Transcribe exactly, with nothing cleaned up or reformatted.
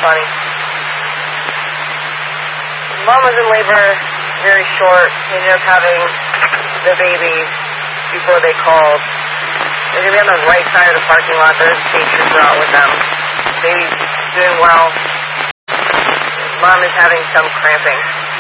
funny. Mom was in labor, very short. He ended up having the baby before they called. They're going to be on the right side of the parking lot. There's a state trooper out with them. Baby's doing well. Mom is having some cramping.